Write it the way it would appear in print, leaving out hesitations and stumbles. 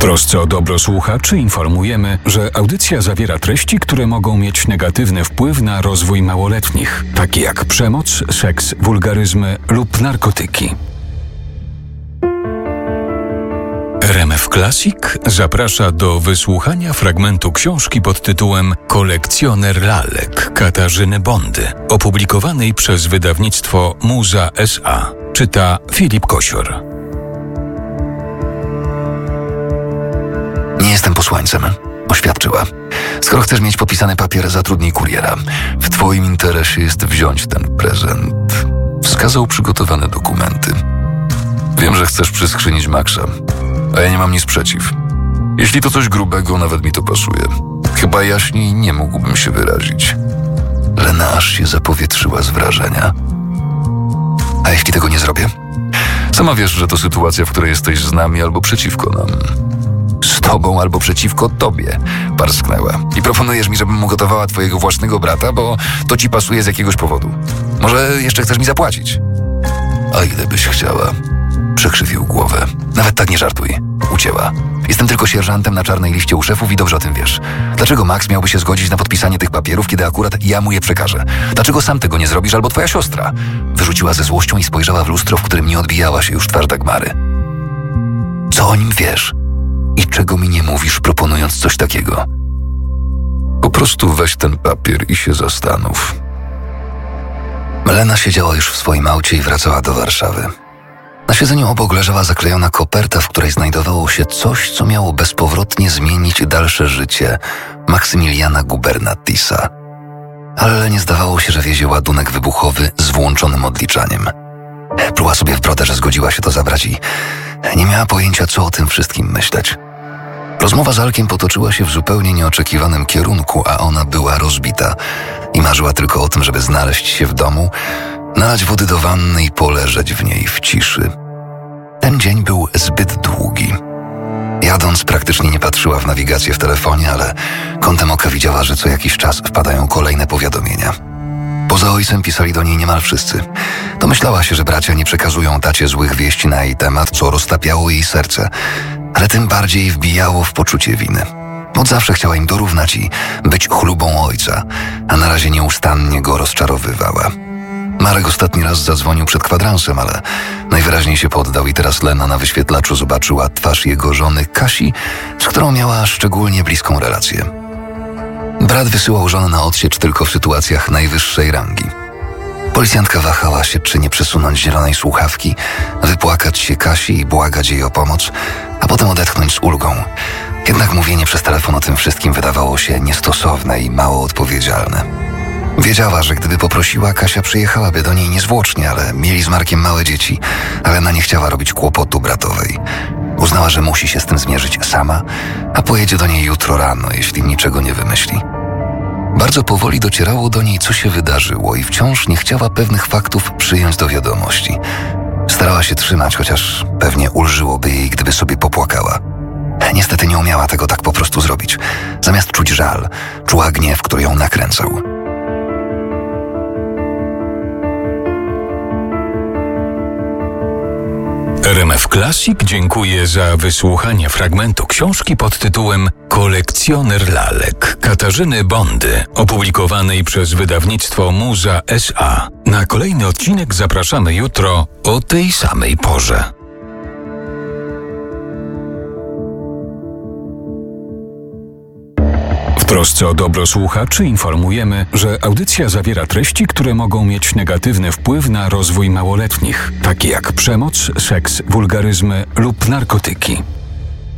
trosce o dobro słuchaczy informujemy, że audycja zawiera treści, które mogą mieć negatywny wpływ na rozwój małoletnich, takie jak przemoc, seks, wulgaryzmy lub narkotyki. RMF Classic zaprasza do wysłuchania fragmentu książki pod tytułem Kolekcjoner lalek Katarzyny Bondy, opublikowanej przez wydawnictwo Muza S.A. Czyta Filip Kosior. Nie jestem posłańcem, oświadczyła. Skoro chcesz mieć podpisany papier, zatrudnij kuriera. W twoim interesie jest wziąć ten prezent. Wskazał przygotowane dokumenty. Wiem, że chcesz przyskrzynić Maxa, a ja nie mam nic przeciw. Jeśli to coś grubego, nawet mi to pasuje. Chyba jaśniej nie mógłbym się wyrazić. Lena aż się zapowietrzyła z wrażenia. A jeśli tego nie zrobię? Sama wiesz, że to sytuacja, w której jesteś z nami albo przeciwko nam. Z tobą albo przeciwko tobie, parsknęła. I proponujesz mi, żebym ugotowała twojego własnego brata, bo to ci pasuje z jakiegoś powodu. Może jeszcze chcesz mi zapłacić? A ile byś chciała? Przekrzywił głowę. Nawet tak nie żartuj. Ucięła. Jestem tylko sierżantem na czarnej liście u szefów i dobrze o tym wiesz. Dlaczego Max miałby się zgodzić na podpisanie tych papierów, kiedy akurat ja mu je przekażę? Dlaczego sam tego nie zrobisz albo twoja siostra? Wyrzuciła ze złością i spojrzała w lustro, w którym nie odbijała się już twarz Dagmary. Co o nim wiesz? I czego mi nie mówisz, proponując coś takiego? Po prostu weź ten papier i się zastanów. Lena siedziała już w swoim aucie i wracała do Warszawy. Na siedzeniu obok leżała zaklejona koperta, w której znajdowało się coś, co miało bezpowrotnie zmienić dalsze życie Maksymiliana Gubernatisa. Ale Lenie zdawało się, że wiezie ładunek wybuchowy z włączonym odliczaniem. Pluła sobie w brodę, że zgodziła się to zabrać i nie miała pojęcia, co o tym wszystkim myśleć. Rozmowa z Alkiem potoczyła się w zupełnie nieoczekiwanym kierunku, a ona była rozbita i marzyła tylko o tym, żeby znaleźć się w domu, nalać wody do wanny i poleżeć w niej w ciszy. Ten dzień był zbyt długi. Jadąc praktycznie nie patrzyła w nawigację w telefonie, ale kątem oka widziała, że co jakiś czas wpadają kolejne powiadomienia. Poza ojcem pisali do niej niemal wszyscy. Domyślała się, że bracia nie przekazują tacie złych wieści na jej temat, co roztapiało jej serce, ale tym bardziej wbijało w poczucie winy. Od zawsze chciała im dorównać i być chlubą ojca, a na razie nieustannie go rozczarowywała. Marek ostatni raz zadzwonił przed kwadransem, ale najwyraźniej się poddał i teraz Lena na wyświetlaczu zobaczyła twarz jego żony Kasi, z którą miała szczególnie bliską relację. Brat wysyłał żonę na odsiecz tylko w sytuacjach najwyższej rangi. Policjantka wahała się, czy nie przesunąć zielonej słuchawki, wypłakać się Kasi i błagać jej o pomoc, a potem odetchnąć z ulgą. Jednak mówienie przez telefon o tym wszystkim wydawało się niestosowne i mało odpowiedzialne. Wiedziała, że gdyby poprosiła, Kasia przyjechałaby do niej niezwłocznie, ale mieli z Markiem małe dzieci, ale ona nie chciała robić kłopotu bratowej. Uznała, że musi się z tym zmierzyć sama, a pojedzie do niej jutro rano, jeśli niczego nie wymyśli. Bardzo powoli docierało do niej, co się wydarzyło i wciąż nie chciała pewnych faktów przyjąć do wiadomości. Starała się trzymać, chociaż pewnie ulżyłoby jej, gdyby sobie popłakała. Niestety nie umiała tego tak po prostu zrobić. Zamiast czuć żal, czuła gniew, który ją nakręcał. RMF Classic dziękuję za wysłuchanie fragmentu książki pod tytułem Kolekcjoner lalek Katarzyny Bondy, opublikowanej przez wydawnictwo Muza S.A. Na kolejny odcinek zapraszamy jutro o tej samej porze. W trosce o dobro słuchaczy informujemy, że audycja zawiera treści, które mogą mieć negatywny wpływ na rozwój małoletnich, takie jak przemoc, seks, wulgaryzmy lub narkotyki.